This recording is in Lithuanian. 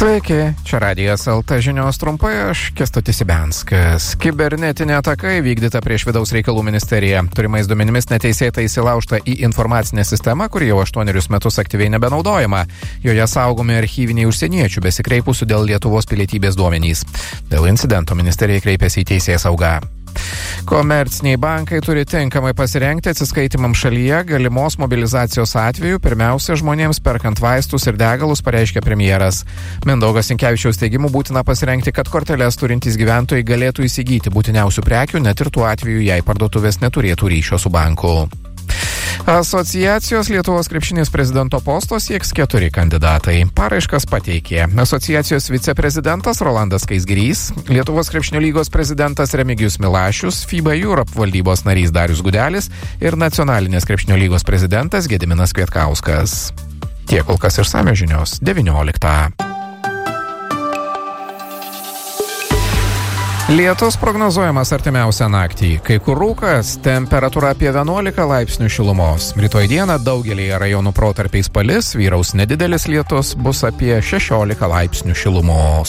Sveiki, čia Radijas LT žinios trumpai, aš Kęstutis Ibenskas. Kibernetinė ataka įvykdyta prieš vidaus reikalų ministeriją. Turimais duomenimis neteisėtai įsilaužta į informacinę sistemą, kuri jau 8 metus aktyviai nebenaudojama. Joje saugomi archyviniai užsieniečių besikreipusių dėl Lietuvos pilietybės duomenys. Dėl incidento ministerija kreipėsi į teisėsaugą. Komerciniai bankai turi tinkamai pasirengti atsiskaitimam šalyje galimos mobilizacijos atveju, pirmiausia žmonėms perkant vaistus ir degalus, pareiškė premjeras. Mindaugas Sinkevičiaus teigimu būtina pasirengti, kad korteles turintys gyventojai galėtų įsigyti būtiniausių prekių, net ir tuo atveju, jei parduotuvės neturėtų ryšio su banku. Asociacijos Lietuvos krepšinės prezidento posto sieks 4 kandidatai. Paraiškas pateikė asociacijos viceprezidentas Rolandas Skaisgirys, Lietuvos krepšinio lygos prezidentas Remigijus Milašius, FIBA Europe valdybos narys Darius Gudelis ir nacionalinės krepšinio lygos prezidentas Gediminas Kvietkauskas. Tiek kol kas išsamios žinios 19. Lietus prognozuojamas artimiausią naktį. Kai kur rūkas, temperatūra apie 11 laipsnių šilumos. Rytoj dieną daugelėje rajonų protarpiais palis, vyraus nedidelis lietus, bus apie 16 laipsnių šilumos.